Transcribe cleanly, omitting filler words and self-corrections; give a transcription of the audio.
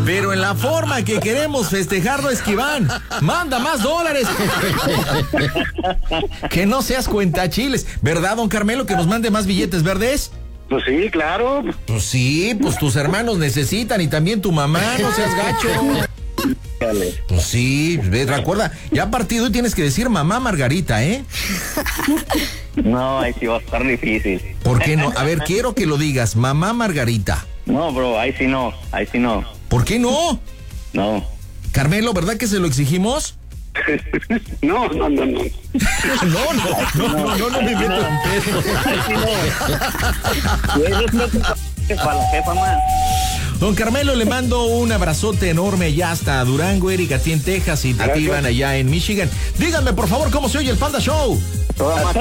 Pero en la forma que queremos festejarlo, Esquiván, manda más dólares. Que no seas cuentachiles, ¿verdad, don Carmelo? Que nos mande más billetes verdes. Pues sí, claro. Pues sí, pues tus hermanos necesitan y también tu mamá, no seas gacho. Pues sí, recuerda, ya a partir de hoy tienes que decir mamá Margarita, ¿eh? No, ahí sí va a estar difícil. ¿Por qué no? A ver, quiero que lo digas, mamá Margarita. No, bro, ahí sí no. ¿Por qué no? No. Carmelo, ¿verdad que se lo exigimos? No. No me meto en pedo. Ahí sí no. Eso es para la jefa, man. Don Carmelo, le mando un abrazote enorme allá hasta Durango, Erika, a ti en Texas y Tativan allá en Michigan. Díganme, por favor, cómo se oye el Panda Show. Toda